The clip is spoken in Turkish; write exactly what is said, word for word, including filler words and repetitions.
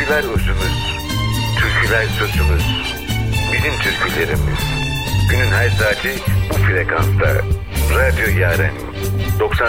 Türküler özümüz, türküler sözümüz, bizim türkülerimiz. Günün her saati bu frekansta. Radyo Yaren doksan